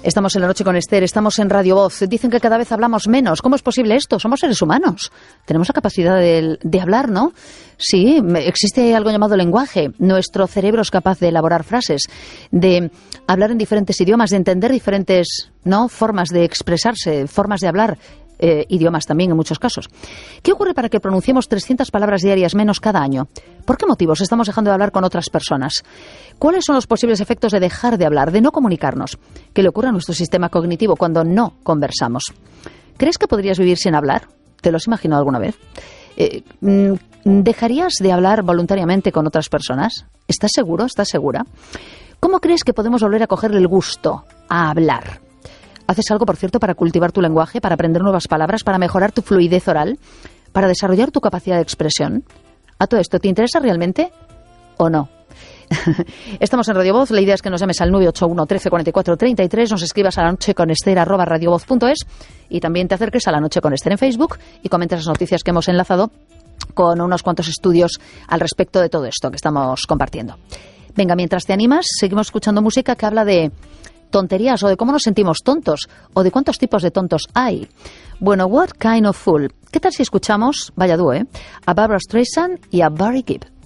Estamos en La Noche con Esther, estamos en Radio Voz. Dicen que cada vez hablamos menos. ¿Cómo es posible esto? Somos seres humanos. Tenemos la capacidad de hablar, ¿no? Sí, existe algo llamado lenguaje. Nuestro cerebro es capaz de elaborar frases, de hablar en diferentes idiomas, de entender diferentes, ¿no?, formas de expresarse, formas de hablar. Idiomas también en muchos casos. ¿Qué ocurre para que pronunciemos 300 palabras diarias menos cada año? ¿Por qué motivos estamos dejando de hablar con otras personas? ¿Cuáles son los posibles efectos de dejar de hablar, de no comunicarnos? ¿Qué le ocurre a nuestro sistema cognitivo cuando no conversamos? ¿Crees que podrías vivir sin hablar? ¿Te lo has imaginado alguna vez? ¿Dejarías de hablar voluntariamente con otras personas? ¿Estás seguro? ¿Estás segura? ¿Cómo crees que podemos volver a cogerle el gusto a hablar? ¿Haces algo, por cierto, para cultivar tu lenguaje, para aprender nuevas palabras, para mejorar tu fluidez oral, para desarrollar tu capacidad de expresión? ¿A todo esto te interesa realmente o no? Estamos en Radio Voz. La idea es que nos llames al 981 13 44 33, nos escribas a lanocheconester@radiovoz.es y también te acerques a La Noche con Esther en Facebook y comentes las noticias que hemos enlazado con unos cuantos estudios al respecto de todo esto que estamos compartiendo. Venga, mientras te animas, seguimos escuchando música que habla de tonterías o de cómo nos sentimos tontos o de cuántos tipos de tontos hay. Bueno, What Kind of Fool? ¿Qué tal si escuchamos, vaya dúo, a Barbra Streisand y a Barry Gibb?